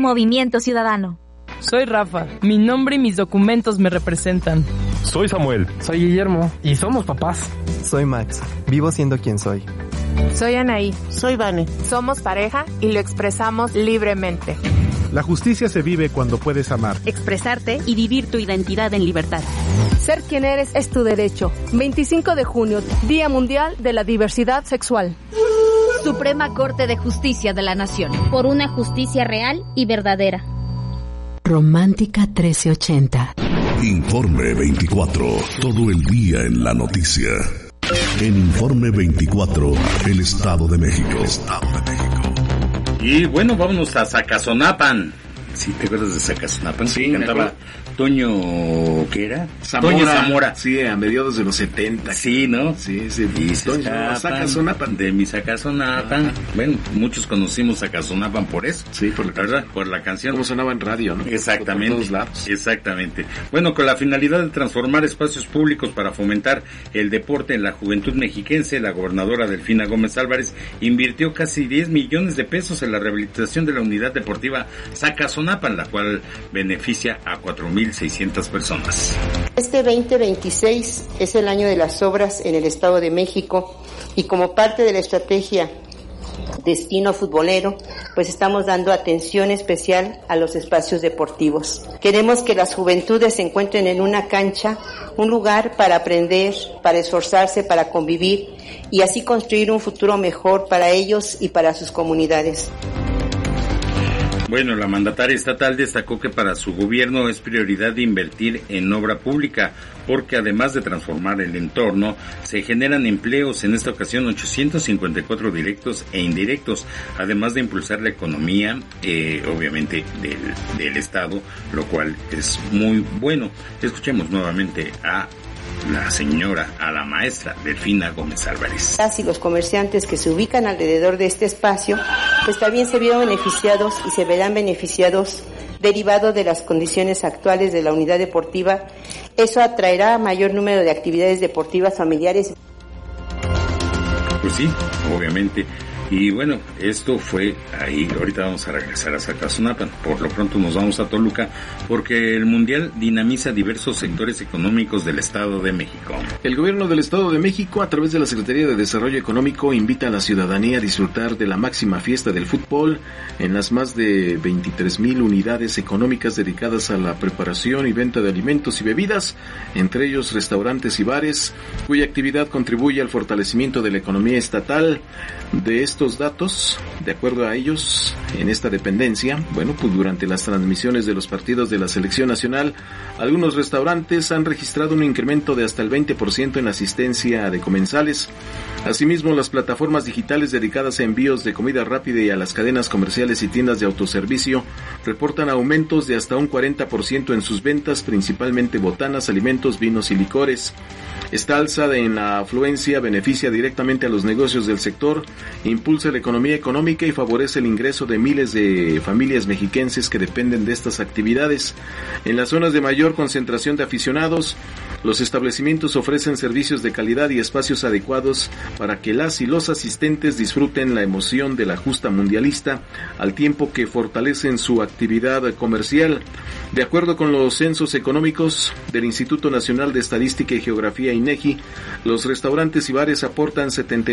Movimiento Ciudadano. Soy Rafa, mi nombre y mis documentos me representan. Soy Samuel. Soy Guillermo y somos papás. Soy Max, vivo siendo quien soy. Soy Anaí. Soy Vane. Somos pareja y lo expresamos libremente. La justicia se vive cuando puedes amar, expresarte y vivir tu identidad en libertad. Ser quien eres es tu derecho. 25 de junio, Día Mundial de la Diversidad Sexual. Suprema Corte de Justicia de la Nación. Por una justicia real y verdadera. Romántica 1380. Informe 24. Todo el día en la noticia. En Informe 24, el Estado de México. Y bueno, vámonos a Zacazonapan. ¿Sí te acuerdas de Zacazonapan? Sí, cantaba Toño, ¿qué era? Zamora. Toño Zamora. Sí, a mediados de los 70. Sí, ¿no? Sí. Toño Zacazonapan. De mi Zacazonapan. Bueno, muchos conocimos Zacazonapan por eso. Sí, por la ¿verdad? Por la canción. Como sonaba en radio, ¿no? Exactamente. Por todos lados. Exactamente. Bueno, con la finalidad de transformar espacios públicos para fomentar el deporte en la juventud mexiquense, la gobernadora Delfina Gómez Álvarez invirtió casi 10 millones de pesos en la rehabilitación de la unidad deportiva Zacazonapan, la cual beneficia a 4,600 personas. Este 2026 es el año de las obras en el Estado de México y como parte de la estrategia Destino Futbolero, pues estamos dando atención especial a los espacios deportivos. Queremos que las juventudes se encuentren en una cancha, un lugar para aprender, para esforzarse, para convivir y así construir un futuro mejor para ellos y para sus comunidades. Bueno, la mandataria estatal destacó que para su gobierno es prioridad invertir en obra pública, porque además de transformar el entorno, se generan empleos, en esta ocasión 854 directos e indirectos, además de impulsar la economía, obviamente, del Estado, lo cual es muy bueno. Escuchemos nuevamente a la maestra Delfina Gómez Álvarez. Y los comerciantes que se ubican alrededor de este espacio, pues también se vieron beneficiados y se verán beneficiados derivado de las condiciones actuales de la unidad deportiva. Eso atraerá a mayor número de actividades deportivas familiares. Pues sí, obviamente. Y bueno, esto fue ahí. Ahorita vamos a regresar a Zacazonapan. Por lo pronto nos vamos a Toluca, porque el Mundial dinamiza diversos sectores económicos del Estado de México. El gobierno del Estado de México, a través de la Secretaría de Desarrollo Económico, invita a la ciudadanía a disfrutar de la máxima fiesta del fútbol en las más de 23,000 unidades económicas dedicadas a la preparación y venta de alimentos y bebidas, entre ellos restaurantes y bares, cuya actividad contribuye al fortalecimiento de la economía estatal. De estos datos, de acuerdo a ellos, en esta dependencia, bueno, pues durante las transmisiones de los partidos de la selección nacional, algunos restaurantes han registrado un incremento de hasta el 20% en la asistencia de comensales. Asimismo, las plataformas digitales dedicadas a envíos de comida rápida y a las cadenas comerciales y tiendas de autoservicio reportan aumentos de hasta un 40% en sus ventas, principalmente botanas, alimentos, vinos y licores. Esta alza en la afluencia beneficia directamente a los negocios del sector, impulsa la economía económica y favorece el ingreso de miles de familias mexiquenses que dependen de estas actividades. En las zonas de mayor concentración de aficionados, los establecimientos ofrecen servicios de calidad y espacios adecuados para que las y los asistentes disfruten la emoción de la justa mundialista, al tiempo que fortalecen su actividad comercial. De acuerdo con los censos económicos del Instituto Nacional de Estadística y Geografía INEGI, los restaurantes y bares aportan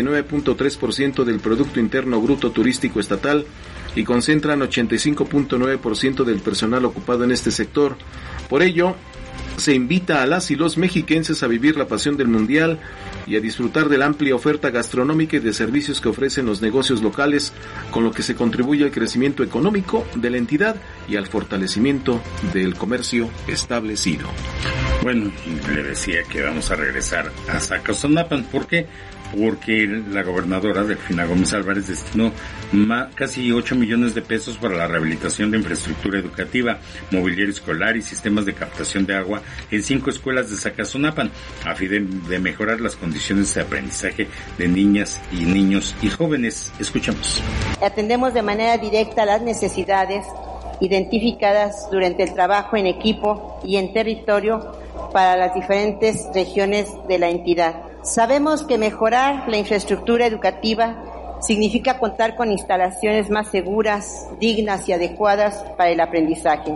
79.3% del Producto Interno Bruto Turístico Estatal y concentran 85.9% del personal ocupado en este sector. Por ello, se invita a las y los mexiquenses a vivir la pasión del Mundial y a disfrutar de la amplia oferta gastronómica y de servicios que ofrecen los negocios locales, con lo que se contribuye al crecimiento económico de la entidad y al fortalecimiento del comercio establecido. Bueno, le decía que vamos a regresar a Zacazonapan. ¿Por qué? Porque la gobernadora Delfina Gómez Álvarez destinó casi 8 millones de pesos para la rehabilitación de infraestructura educativa, mobiliario escolar y sistemas de captación de agua en 5 escuelas de Zacazonapan, a fin de mejorar las condiciones de aprendizaje de niñas y niños y jóvenes. Escuchamos. Atendemos de manera directa las necesidades identificadas durante el trabajo en equipo y en territorio para las diferentes regiones de la entidad. Sabemos que mejorar la infraestructura educativa significa contar con instalaciones más seguras, dignas y adecuadas para el aprendizaje.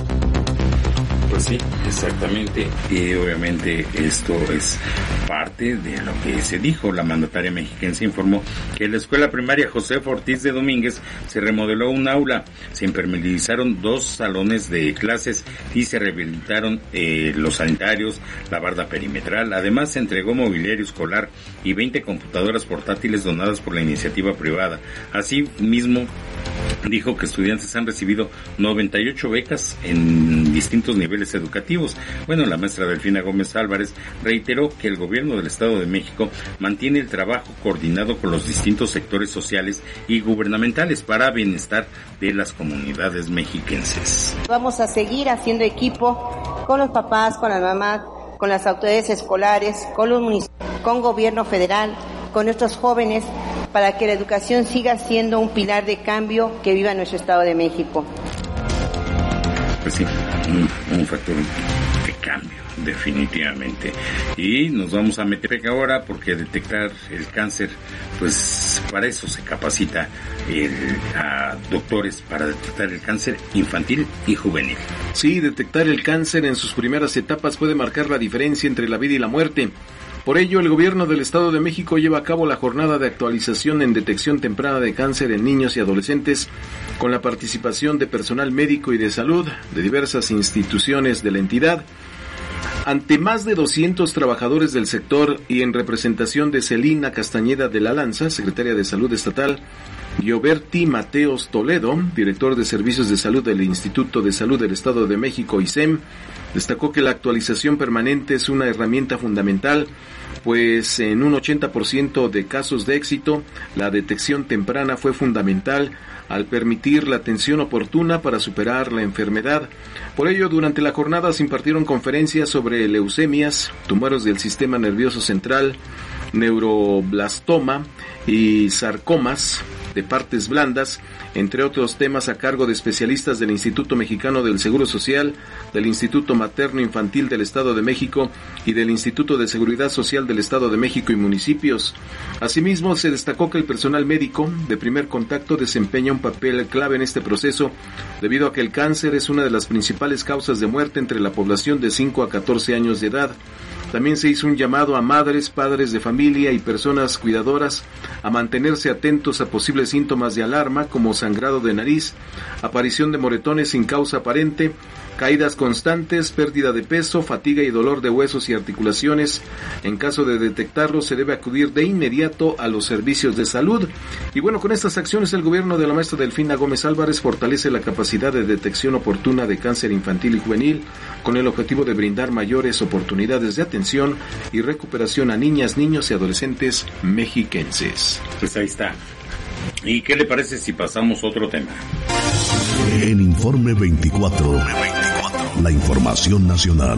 Pues sí, exactamente, y obviamente esto es parte de lo que se dijo. La mandataria mexiquense informó que en la escuela primaria José Ortiz de Domínguez se remodeló un aula, se impermeabilizaron 2 salones de clases y se rehabilitaron los sanitarios, la barda perimetral. Además se entregó mobiliario escolar y 20 computadoras portátiles donadas por la iniciativa privada. Asimismo, dijo que estudiantes han recibido 98 becas en distintos niveles educativos. Bueno, la maestra Delfina Gómez Álvarez reiteró que el gobierno del Estado de México mantiene el trabajo coordinado con los distintos sectores sociales y gubernamentales para bienestar de las comunidades mexiquenses. Vamos a seguir haciendo equipo con los papás, con las mamás, con las autoridades escolares, con los municipios, con gobierno federal, con nuestros jóvenes, para que la educación siga siendo un pilar de cambio que viva nuestro Estado de México. Pues sí, un factor de cambio, definitivamente. Y nos vamos a meter ahora porque detectar el cáncer, pues para eso se capacita a doctores para detectar el cáncer infantil y juvenil. Sí, detectar el cáncer en sus primeras etapas puede marcar la diferencia entre la vida y la muerte. Por ello, el gobierno del Estado de México lleva a cabo la jornada de actualización en detección temprana de cáncer en niños y adolescentes, con la participación de personal médico y de salud de diversas instituciones de la entidad. Ante más de 200 trabajadores del sector y en representación de Celina Castañeda de la Lanza, secretaria de Salud Estatal, Gioberti Mateos Toledo, director de Servicios de Salud del Instituto de Salud del Estado de México, ISEM, destacó que la actualización permanente es una herramienta fundamental, pues en un 80% de casos de éxito, la detección temprana fue fundamental al permitir la atención oportuna para superar la enfermedad. Por ello, durante la jornada se impartieron conferencias sobre leucemias, tumores del sistema nervioso central, neuroblastoma y sarcomas de partes blandas, entre otros temas a cargo de especialistas del Instituto Mexicano del Seguro Social, del Instituto Materno Infantil del Estado de México y del Instituto de Seguridad Social del Estado de México y municipios. Asimismo, se destacó que el personal médico de primer contacto desempeña un papel clave en este proceso, debido a que el cáncer es una de las principales causas de muerte entre la población de 5 a 14 años de edad. También se hizo un llamado a madres, padres de familia y personas cuidadoras a mantenerse atentos a posibles síntomas de alarma como sangrado de nariz, aparición de moretones sin causa aparente, caídas constantes, pérdida de peso, fatiga y dolor de huesos y articulaciones. En caso de detectarlo, se debe acudir de inmediato a los servicios de salud. Y bueno, con estas acciones el gobierno de la maestra Delfina Gómez Álvarez fortalece la capacidad de detección oportuna de cáncer infantil y juvenil, con el objetivo de brindar mayores oportunidades de atención y recuperación a niñas, niños y adolescentes mexiquenses. Pues ahí está. ¿Y qué le parece si pasamos a otro tema? En Informe 24, la información nacional.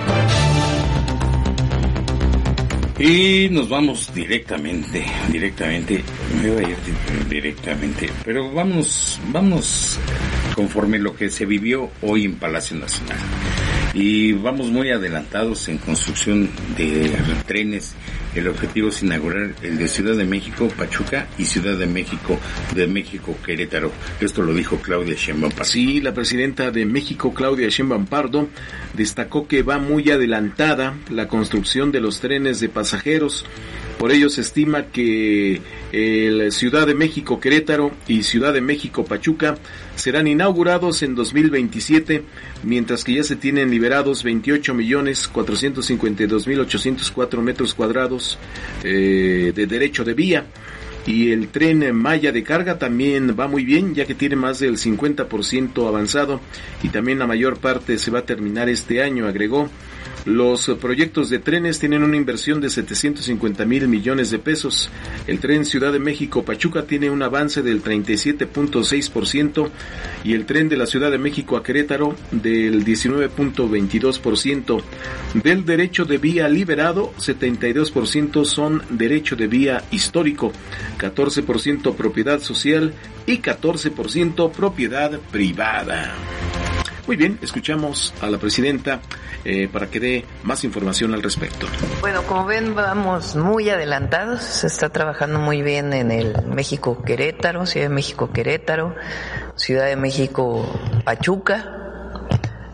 Y nos vamos directamente, me voy a ir directamente, pero vamos conforme lo que se vivió hoy en Palacio Nacional. Y vamos muy adelantados en construcción de trenes. El objetivo es inaugurar el de Ciudad de México, Pachuca y Ciudad de México, Querétaro. Esto lo dijo Claudia Sheinbaum Pardo. Sí, la presidenta de México, Claudia Sheinbaum Pardo, destacó que va muy adelantada la construcción de los trenes de pasajeros. Por ello se estima que el Ciudad de México Querétaro y Ciudad de México Pachuca serán inaugurados en 2027, mientras que ya se tienen liberados 28.452.804 metros cuadrados de derecho de vía. Y el tren Maya de carga también va muy bien, ya que tiene más del 50% avanzado y también la mayor parte se va a terminar este año, agregó. Los proyectos de trenes tienen una inversión de 750,000 millones de pesos. El tren Ciudad de México-Pachuca tiene un avance del 37.6% y el tren de la Ciudad de México a Querétaro del 19.22%. Del derecho de vía liberado, 72% son derecho de vía histórico, 14% propiedad social y 14% propiedad privada. Muy bien, escuchamos a la presidenta para que dé más información al respecto. Bueno, como ven, vamos muy adelantados. Se está trabajando muy bien en el México-Querétaro, Ciudad de México-Querétaro, Ciudad de México-Pachuca,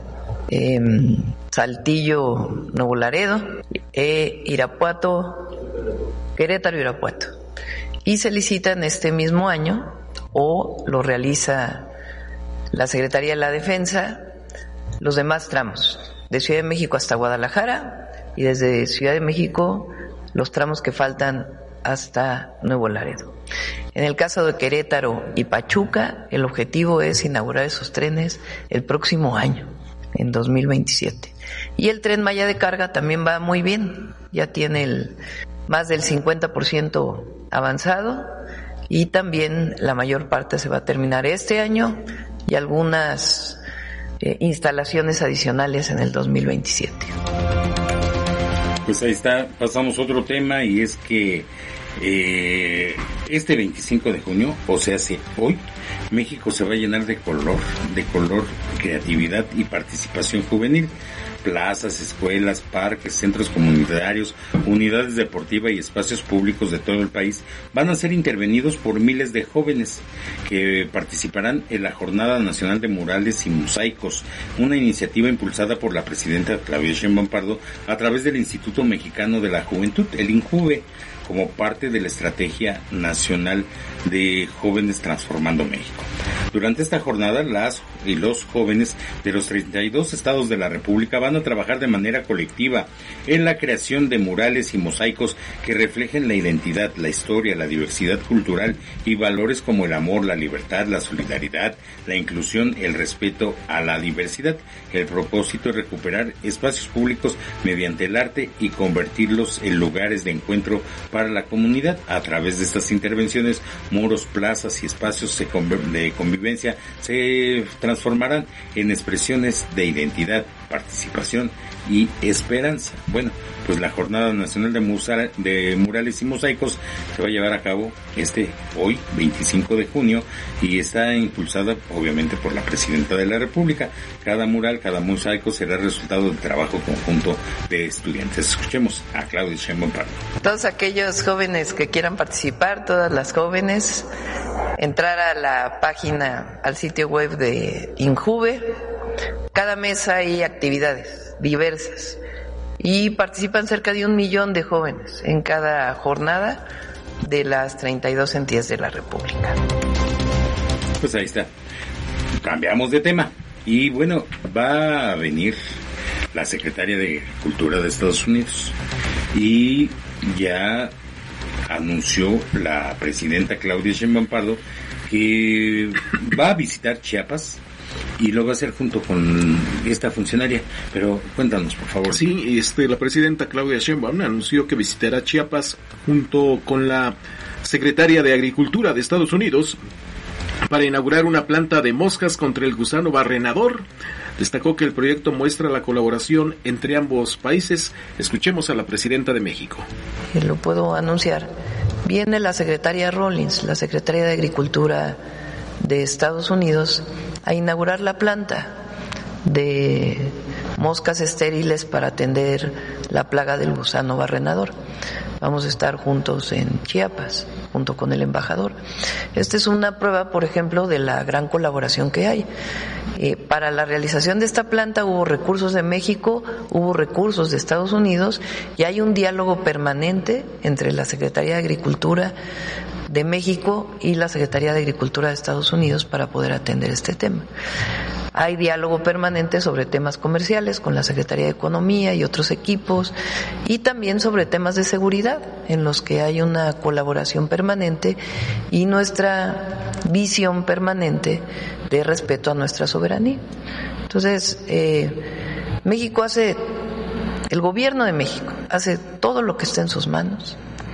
Saltillo, Nuevo Laredo, Irapuato, Querétaro-Irapuato. Y se licitan este mismo año, o lo realiza la Secretaría de la Defensa, los demás tramos, de Ciudad de México hasta Guadalajara, y desde Ciudad de México los tramos que faltan hasta Nuevo Laredo. En el caso de Querétaro y Pachuca, el objetivo es inaugurar esos trenes el próximo año, en 2027. Y el Tren Maya de carga también va muy bien, ya tiene más del 50% avanzado, y también la mayor parte se va a terminar este año y algunas instalaciones adicionales en el 2027. Pues ahí está, pasamos a otro tema, y es que este 25 de junio, o sea, hoy, México se va a llenar de color, creatividad y participación juvenil. Plazas, escuelas, parques, centros comunitarios, unidades deportivas y espacios públicos de todo el país van a ser intervenidos por miles de jóvenes que participarán en la Jornada Nacional de Murales y Mosaicos, una iniciativa impulsada por la presidenta Claudia Sheinbaum Pardo a través del Instituto Mexicano de la Juventud, el INJUVE, como parte de la Estrategia Nacional de Jóvenes Transformando México. Durante esta jornada, las y los jóvenes de los 32 estados de la República van a trabajar de manera colectiva en la creación de murales y mosaicos que reflejen la identidad, la historia, la diversidad cultural y valores como el amor, la libertad, la solidaridad, la inclusión, el respeto a la diversidad. El propósito es recuperar espacios públicos mediante el arte y convertirlos en lugares de encuentro para la comunidad. A través de estas intervenciones, muros, plazas y espacios de convivencia se transformarán en expresiones de identidad, participación y esperanza. Bueno, pues la Jornada Nacional de Murales y Mosaicos se va a llevar a cabo hoy, 25 de junio, y está impulsada obviamente por la Presidenta de la República. Cada mural, cada mosaico será resultado del trabajo conjunto de estudiantes. Escuchemos a Claudia Sheinbaum Pardo. Todos aquellos jóvenes que quieran participar, todas las jóvenes, entrar a la página, al sitio web de INJUVE. Cada mes hay actividades diversas y participan cerca de 1 millón de jóvenes en cada jornada de las 32 entidades de la República. Pues ahí está. Cambiamos de tema. Y bueno, va a venir la secretaria de Cultura de Estados Unidos y ya anunció la presidenta Claudia Sheinbaum Pardo que va a visitar Chiapas y lo va a hacer junto con esta funcionaria. Pero cuéntanos, por favor. Sí, la presidenta Claudia Sheinbaum anunció que visitará Chiapas junto con la secretaria de Agricultura de Estados Unidos para inaugurar una planta de moscas contra el gusano barrenador. Destacó que el proyecto muestra la colaboración entre ambos países. Escuchemos a la presidenta de México. Lo puedo anunciar. Viene la secretaria Rawlings, la secretaria de Agricultura de Estados Unidos, a inaugurar la planta de moscas estériles para atender la plaga del gusano barrenador. Vamos a estar juntos en Chiapas, junto con el embajador. Esta es una prueba, por ejemplo, de la gran colaboración que hay. Para la realización de esta planta hubo recursos de México, hubo recursos de Estados Unidos, y hay un diálogo permanente entre la Secretaría de Agricultura de México y la Secretaría de Agricultura de Estados Unidos para poder atender este tema. Hay diálogo permanente sobre temas comerciales con la Secretaría de Economía y otros equipos, y también sobre temas de seguridad, en los que hay una colaboración permanente y nuestra visión permanente de respeto a nuestra soberanía. Entonces, el gobierno de México hace todo lo que está en sus manos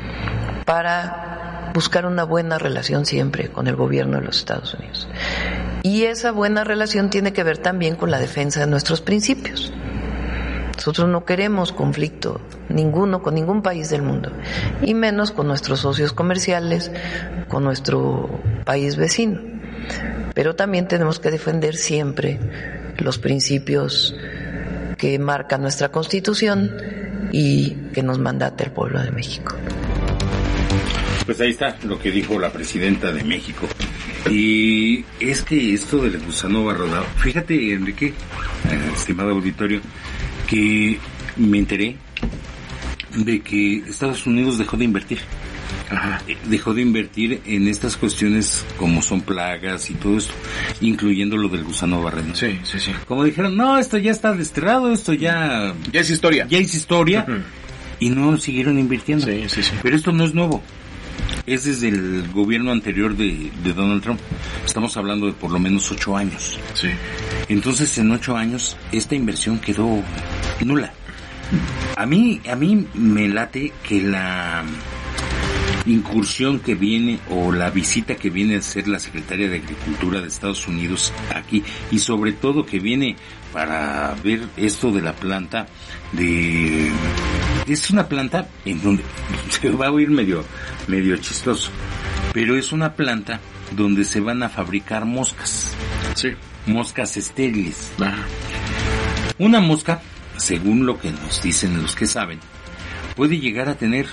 para buscar una buena relación siempre con el gobierno de los Estados Unidos. Y esa buena relación tiene que ver también con la defensa de nuestros principios. Nosotros no queremos conflicto ninguno con ningún país del mundo, y menos con nuestros socios comerciales, con nuestro país vecino. Pero también tenemos que defender siempre los principios que marca nuestra Constitución y que nos mandata el pueblo de México. Pues ahí está lo que dijo la presidenta de México. Y es que esto del gusano barrenador, fíjate, Enrique, estimado auditorio, que me enteré de que Estados Unidos dejó de invertir. Ajá. Dejó de invertir en estas cuestiones como son plagas y todo esto, incluyendo lo del gusano barrenador. Sí, sí, sí. Como dijeron, no, esto ya está desterrado, esto ya es historia. Ya es historia. Uh-huh. Y no siguieron invirtiendo. Sí, sí, sí. Pero esto no es nuevo. Es desde el gobierno anterior de Donald Trump. Estamos hablando de por lo menos 8 años. Sí. Entonces, en 8 años, esta inversión quedó nula. A mí me late que la incursión que viene o la visita que viene a hacer la secretaria de Agricultura de Estados Unidos aquí, y sobre todo que viene para ver esto de la planta de... Es una planta en donde se va a oír medio chistoso, pero es una planta donde se van a fabricar moscas. Sí. Moscas estériles. Ajá. Una mosca, según lo que nos dicen los que saben, puede llegar a tener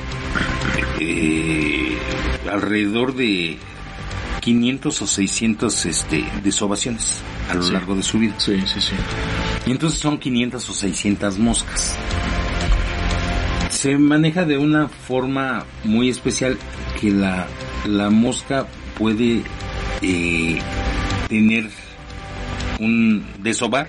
alrededor de 500 o 600 desovaciones a lo largo de su vida. Sí, sí, sí. Y entonces son 500 o 600 moscas. Se maneja de una forma muy especial que la mosca puede tener un desovar,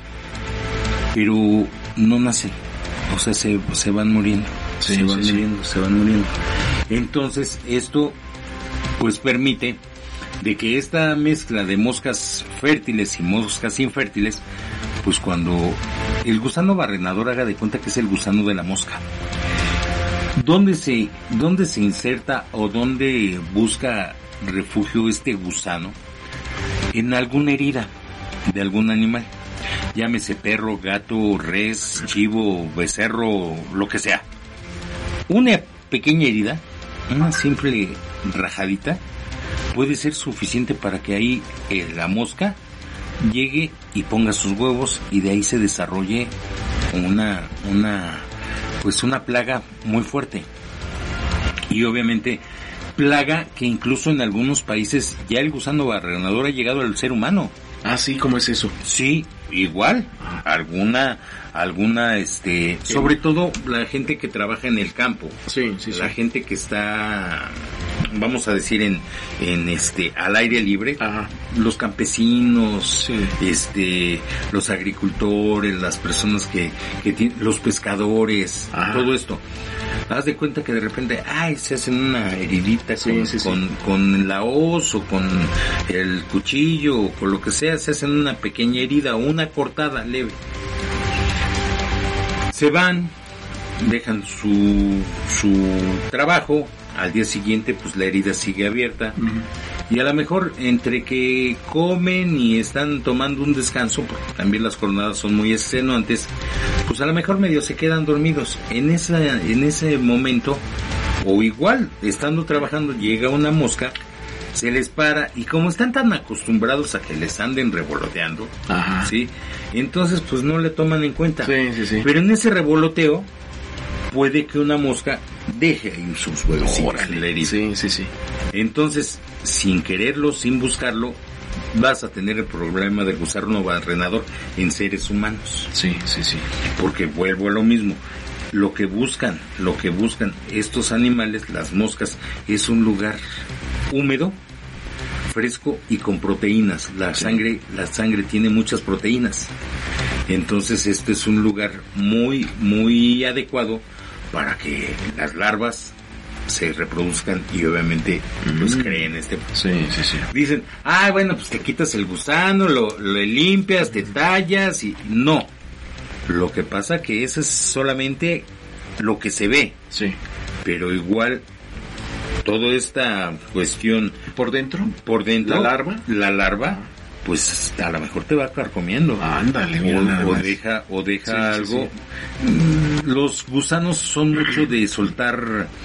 pero no nacen, o sea, se van muriendo, sí, se van muriendo. Entonces esto pues permite de que esta mezcla de moscas fértiles y moscas infértiles, pues cuando el gusano barrenador, haga de cuenta que es el gusano de la mosca, ¿dónde se inserta o dónde busca refugio este gusano? En alguna herida de algún animal, llámese perro, gato, res, chivo, becerro, lo que sea. Una pequeña herida, una simple rajadita, puede ser suficiente para que ahí la mosca llegue y ponga sus huevos, y de ahí se desarrolle una plaga muy fuerte. Y obviamente plaga que incluso en algunos países ya el gusano barrenador ha llegado al ser humano. Ah, sí, ¿cómo es eso? Sí, igual, alguna, sobre todo la gente que trabaja en el campo. Sí. La gente que está, vamos a decir, en al aire libre. Ajá. Los campesinos, sí. Los agricultores, las personas que tienen, los pescadores, ajá, todo esto. Haz de cuenta que de repente, se hacen una heridita con la hoz o con el cuchillo o con lo que sea, se hacen una pequeña herida o una cortada leve. Se van, dejan su trabajo, al día siguiente pues la herida sigue abierta. Uh-huh. Y a lo mejor entre que comen y están tomando un descanso, porque también las jornadas son muy extenuantes, pues a lo mejor medio se quedan dormidos. En ese momento, o igual, estando trabajando, llega una mosca, se les para, y como están tan acostumbrados a que les anden revoloteando, ajá, ¿sí? Entonces pues no le toman en cuenta. Sí. Pero en ese revoloteo puede que una mosca deje ahí sus huevos en la herida. Sí. Entonces, sin quererlo, sin buscarlo, vas a tener el problema de gusano barrenador en seres humanos. Sí. Porque vuelvo a lo mismo. Lo que buscan estos animales, las moscas, es un lugar húmedo, fresco y con proteínas. La sangre tiene muchas proteínas. Entonces, este es un lugar muy, muy adecuado para que las larvas se reproduzcan y obviamente pues creen Sí. Dicen, bueno, pues te quitas el gusano, lo limpias, te tallas y no. Lo que pasa que eso es solamente lo que se ve. Sí. Pero igual toda esta cuestión por dentro, la larva, pues a lo mejor te va a estar comiendo. Ándale, o deja algo. Sí. Los gusanos son mucho de soltar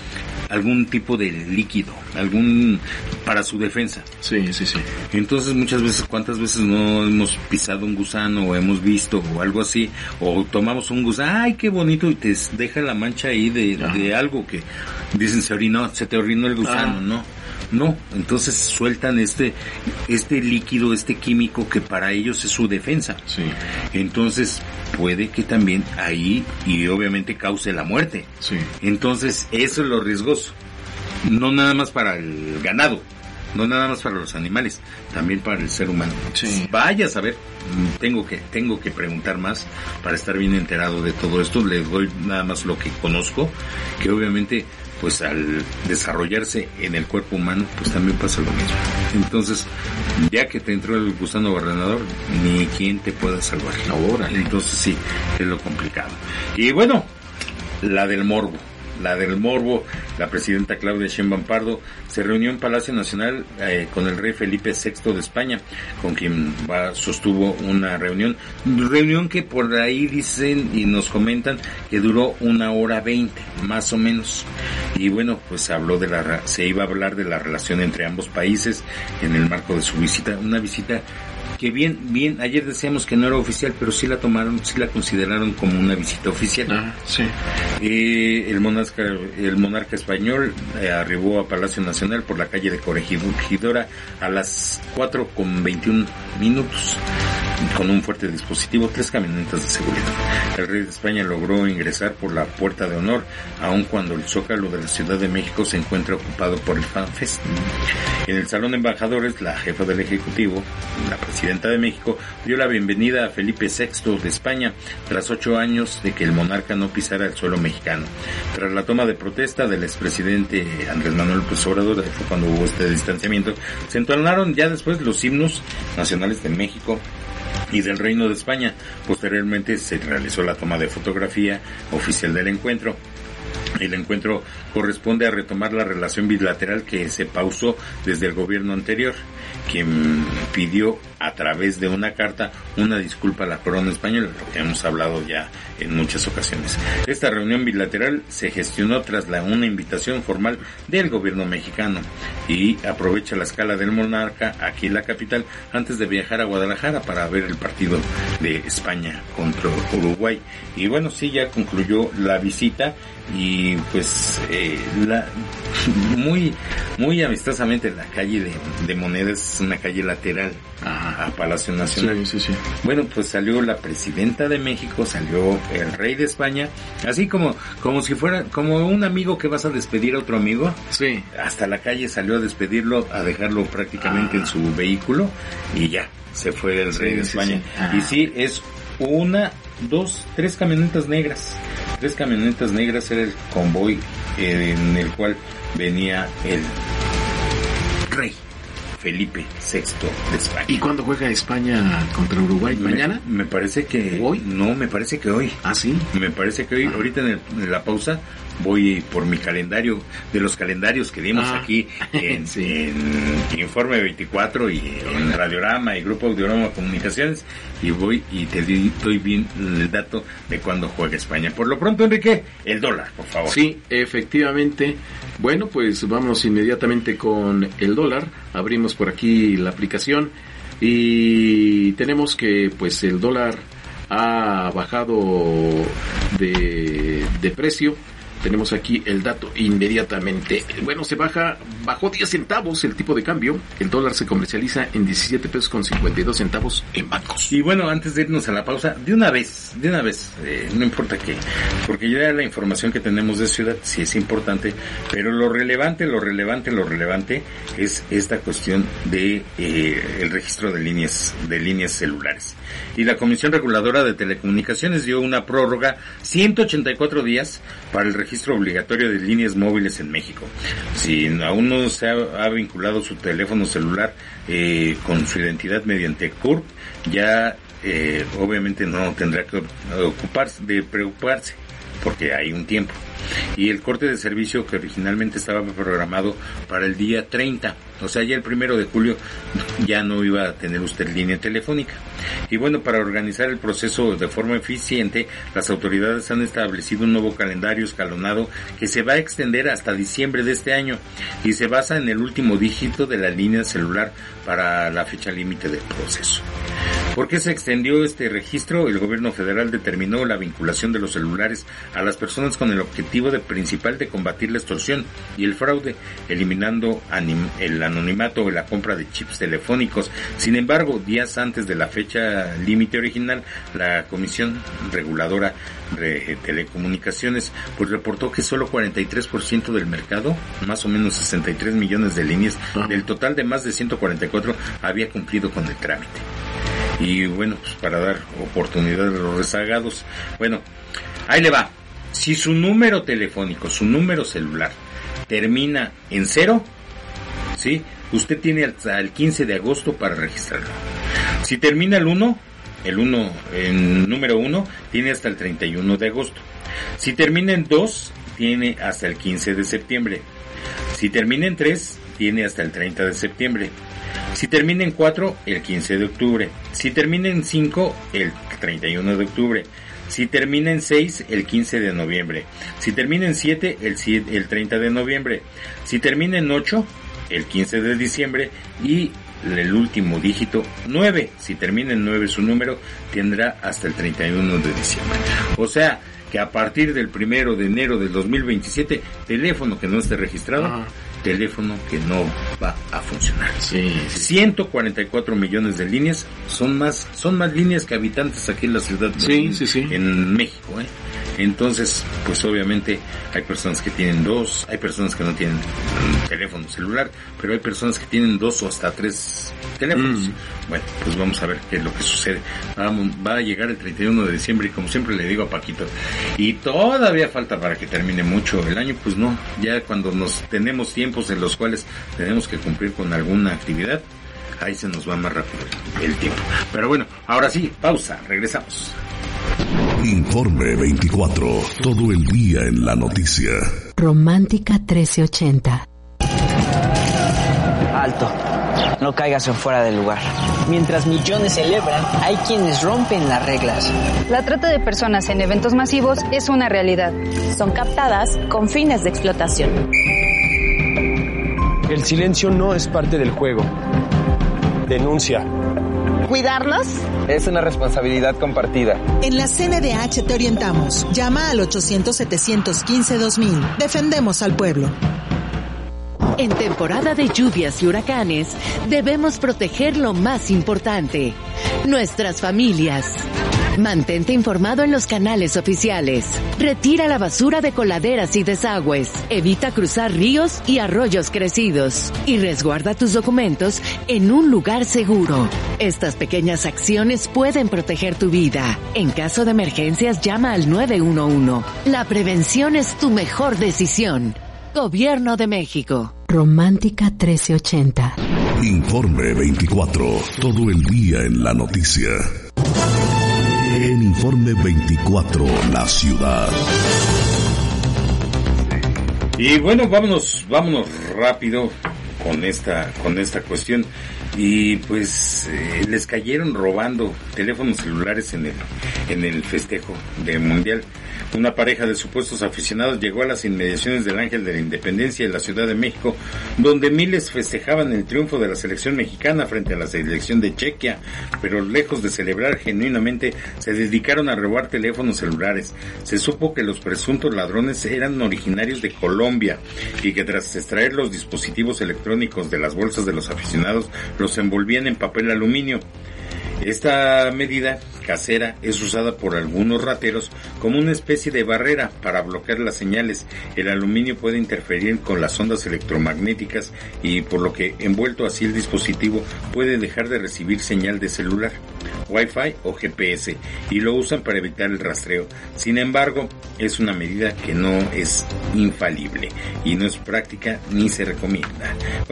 algún tipo de líquido, para su defensa. Sí. Entonces muchas veces, ¿cuántas veces no hemos pisado un gusano o hemos visto o algo así, o tomamos un gusano, ay, qué bonito, y te deja la mancha ahí de algo que dicen se te orinó el gusano, No, entonces sueltan este líquido, este químico que para ellos es su defensa. Sí. Entonces puede que también ahí, y obviamente cause la muerte. Sí. Entonces eso es lo riesgoso. No nada más para el ganado, no nada más para los animales, también para el ser humano. Sí. Vaya a saber, tengo que preguntar más para estar bien enterado de todo esto. Les doy nada más lo que conozco, que obviamente pues al desarrollarse en el cuerpo humano, pues también pasa lo mismo. Entonces, ya que te entró el gusano barrenador, ni quien te pueda salvar. Ahora. Entonces sí, es lo complicado. Y bueno, la del morbo, la presidenta Claudia Sheinbaum Pardo se reunió en Palacio Nacional con el rey Felipe VI de España, con quien sostuvo una reunión que por ahí dicen y nos comentan que duró 1:20, más o menos. Y bueno, pues se iba a hablar de la relación entre ambos países en el marco de su visita, una visita que bien, ayer decíamos que no era oficial, pero sí la consideraron como una visita oficial. Sí. El monarca español arribó a Palacio Nacional por la calle de Corregidora a las 4:21 con un fuerte dispositivo, 3 camionetas de seguridad. El rey de España logró ingresar por la Puerta de Honor, aun cuando el Zócalo de la Ciudad de México se encuentra ocupado por el FanFest. En el Salón de Embajadores, la jefa del Ejecutivo, la presidenta de México, dio la bienvenida a Felipe VI de España tras 8 años de que el monarca no pisara el suelo mexicano. Tras la toma de protesta del expresidente Andrés Manuel López Obrador, fue cuando hubo este distanciamiento, se entonaron ya después los himnos nacionales de México y del Reino de España. Posteriormente se realizó la toma de fotografía oficial del encuentro. El encuentro corresponde a retomar la relación bilateral que se pausó desde el gobierno anterior, quien pidió a través de una carta una disculpa a la corona española, lo que hemos hablado ya en muchas ocasiones. Esta reunión bilateral se gestionó tras una invitación formal del gobierno mexicano y aprovecha la escala del monarca aquí en la capital antes de viajar a Guadalajara para ver el partido de España contra Uruguay. Y bueno, sí, ya concluyó la visita y pues muy amistosamente la calle de Monedas es una calle lateral a Palacio Nacional. Sí. Bueno, pues salió la presidenta de México, salió el rey de España, así como si fuera como un amigo que vas a despedir a otro amigo. Sí. Hasta la calle salió a despedirlo, a dejarlo prácticamente en su vehículo y ya se fue el rey de España. Sí. Y sí, es 1, 2, 3 camionetas negras. 3 camionetas negras era el convoy en el cual venía el rey Felipe VI de España. ¿Y cuándo juega España contra Uruguay? ¿Mañana? Me parece que... ¿Hoy? No, me parece que hoy. ¿Ah, sí? Me parece que hoy. Ahorita en la pausa voy por mi calendario, de los calendarios que dimos aquí en Informe 24 y en Radiorama y Grupo Audiorama Comunicaciones, y voy y te doy bien el dato de cuándo juega España. Por lo pronto, Enrique, el dólar, por favor. Sí, efectivamente. Bueno, pues vamos inmediatamente con el dólar. Abrimos por aquí la aplicación y tenemos que pues el dólar ha bajado de precio. Tenemos aquí el dato inmediatamente. Bueno, bajó 10 centavos el tipo de cambio. El dólar se comercializa en 17 pesos con 52 centavos en bancos. Y bueno, antes de irnos a la pausa, de una vez, no importa qué, porque ya la información que tenemos de ciudad sí es importante, pero lo relevante es esta cuestión de el registro de líneas celulares. Y la Comisión Reguladora de Telecomunicaciones dio una prórroga 184 días para el registro obligatorio de líneas móviles en México. Si aún no se ha vinculado su teléfono celular con su identidad mediante CURP, ya obviamente no tendrá que preocuparse, porque hay un tiempo. y el corte de servicio que originalmente estaba programado para el día 30, o sea, ya el 1 de julio ya no iba a tener usted línea telefónica. Y bueno, para organizar el proceso de forma eficiente, las autoridades han establecido un nuevo calendario escalonado que se va a extender hasta diciembre de este año y se basa en el último dígito de la línea celular para la fecha límite del proceso. ¿Por qué se extendió este registro? El gobierno federal determinó la vinculación de los celulares a las personas con el objetivo principal de combatir la extorsión y el fraude, eliminando el anonimato o la compra de chips telefónicos. Sin embargo, días antes de la fecha límite original, la Comisión Reguladora de Telecomunicaciones pues reportó que solo 43% del mercado, más o menos 63 millones de líneas, del total de más de 144, había cumplido con el trámite. Y bueno, pues para dar oportunidad a los rezagados, bueno, ahí le va. Si su número telefónico, su número celular termina en 0, ¿sí? Usted tiene hasta el 15 de agosto para registrarlo. Si termina el número 1, tiene hasta el 31 de agosto. Si termina en 2, tiene hasta el 15 de septiembre. Si termina en 3, tiene hasta el 30 de septiembre. Si termina en 4, el 15 de octubre. Si termina en 5, el 31 de octubre. Si termina en 6, el 15 de noviembre. Si termina en 7, el 30 de noviembre. Si termina en 8, el 15 de diciembre. Y el último dígito, 9. Si termina en 9 su número, tendrá hasta el 31 de diciembre. O sea, que a partir del 1 de enero del 2027, teléfono que no esté registrado, teléfono que no va a funcionar. Sí. 144 millones de líneas, son más líneas que habitantes aquí en la ciudad de en México, Entonces, pues obviamente hay personas que tienen 2, hay personas que no tienen teléfono celular, pero hay personas que tienen 2 o hasta 3 teléfonos. Bueno, pues vamos a ver qué es lo que sucede. Va a llegar el 31 de diciembre y como siempre le digo a Paquito, y todavía falta para que termine mucho el año, pues no, ya cuando nos tenemos tiempos en los cuales tenemos que cumplir con alguna actividad, ahí se nos va más rápido el tiempo. Pero bueno, ahora sí, pausa, regresamos. Informe 24, todo el día en la noticia. Romántica 1380. Alto, no caigas en fuera del lugar. Mientras millones celebran, hay quienes rompen las reglas. La trata de personas en eventos masivos es una realidad. Son captadas con fines de explotación. El silencio no es parte del juego. Denuncia. ¿Cuidarnos? Es una responsabilidad compartida. En la CNDH te orientamos. Llama al 800-715-2000. Defendemos al pueblo. En temporada de lluvias y huracanes, debemos proteger lo más importante, nuestras familias. Mantente informado en los canales oficiales. Retira la basura de coladeras y desagües. Evita cruzar ríos y arroyos crecidos. Y resguarda tus documentos en un lugar seguro. Estas pequeñas acciones pueden proteger tu vida. En caso de emergencias, llama al 911. La prevención es tu mejor decisión. Gobierno de México. Romántica 1380. Informe 24. Todo el día en la noticia. En Informe 24, la ciudad. Y bueno, vámonos rápido con esta cuestión. Y pues les cayeron robando teléfonos celulares en el festejo de Mundial. Una pareja de supuestos aficionados llegó a las inmediaciones del Ángel de la Independencia de la Ciudad de México, donde miles festejaban el triunfo de la selección mexicana frente a la selección de Chequia, pero lejos de celebrar genuinamente, se dedicaron a robar teléfonos celulares. Se supo que los presuntos ladrones eran originarios de Colombia y que tras extraer los dispositivos electrónicos de las bolsas de los aficionados, los envolvían en papel aluminio. Esta medida casera es usada por algunos rateros como una especie de barrera para bloquear las señales. El aluminio puede interferir con las ondas electromagnéticas y por lo que envuelto así el dispositivo puede dejar de recibir señal de celular, Wi-Fi o GPS y lo usan para evitar el rastreo. Sin embargo, es una medida que no es infalible y no es práctica ni se recomienda. Bueno,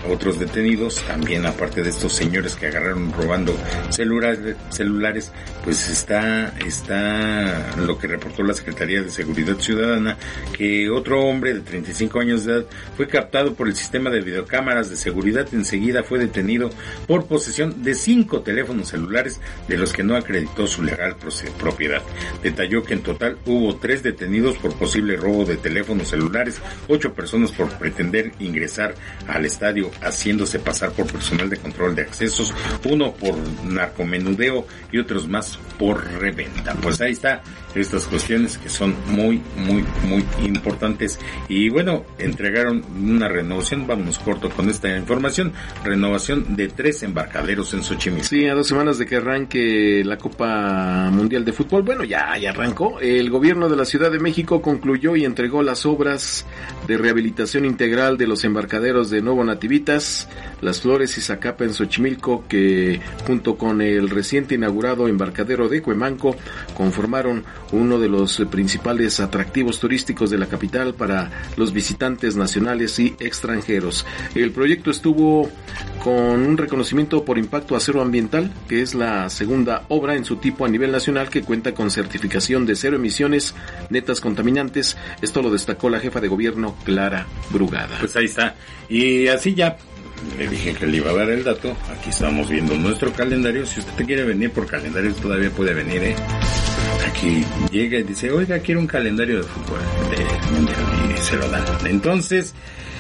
otros detenidos, también aparte de estos señores que agarraron robando celulares, pues está lo que reportó la Secretaría de Seguridad Ciudadana, que otro hombre de 35 años de edad fue captado por el sistema de videocámaras de seguridad. Enseguida fue detenido por posesión de 5 teléfonos celulares de los que no acreditó su legal propiedad. Detalló que en total hubo 3 detenidos por posible robo de teléfonos celulares, 8 personas por pretender ingresar al estadio haciéndose pasar por personal de control de accesos, 1 por narcomenudeo y otros más por reventa. Pues ahí está, estas cuestiones que son muy importantes. Y bueno, entregaron una renovación, vámonos corto con esta información, renovación de 3 embarcaderos en Xochimilco. Sí, a 2 semanas de que arranque la Copa Mundial de Fútbol, bueno, ya arrancó. El gobierno de la Ciudad de México concluyó y entregó las obras de rehabilitación integral de los embarcaderos de Nuevo Nativitas, Las Flores y Zacapa en Xochimilco, que junto con el reciente inaugurado embarcadero de Cuemanco conformaron uno de los principales atractivos turísticos de la capital para los visitantes nacionales y extranjeros. El proyecto estuvo con un reconocimiento por impacto a cero ambiental, que es la segunda obra en su tipo a nivel nacional que cuenta con certificación de 0 emisiones netas contaminantes. Esto lo destacó la jefa de gobierno, Clara Brugada. Pues ahí está. Y así ya le dije que le iba a dar el dato. Aquí estamos viendo nuestro calendario. Si usted quiere venir por calendario, todavía puede venir, Aquí llega y dice, oiga, quiero un calendario de fútbol y se lo dan. Entonces,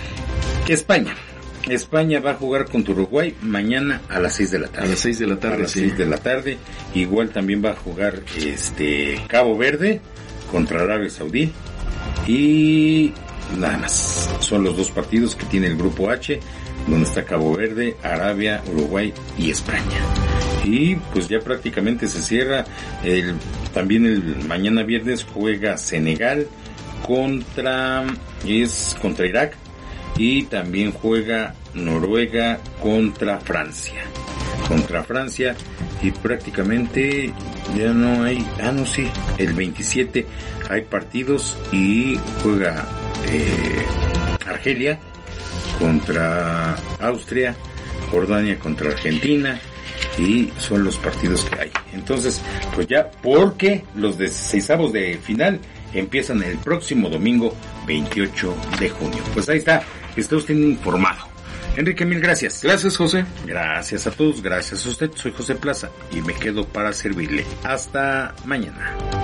España va a jugar contra Uruguay mañana a las 6 de la tarde. A las 6 de la tarde, a las 6 de la tarde. Igual también va a jugar Cabo Verde contra Arabia Saudí. Y nada más. Son los 2 partidos que tiene el grupo H, donde está Cabo Verde, Arabia, Uruguay y España. Y pues ya prácticamente se cierra. También el mañana viernes juega Senegal contra Irak, y también juega Noruega contra Francia, y prácticamente ya no hay, sí, el 27 hay partidos y juega Argelia contra Austria, Jordania contra Argentina, y son los partidos que hay. Entonces, pues ya, porque los 16avos de final empiezan el próximo domingo 28 de junio. Pues ahí está usted informado. Enrique, mil gracias. Gracias, José. Gracias a todos, gracias a usted. Soy José Plaza y me quedo para servirle. Hasta mañana.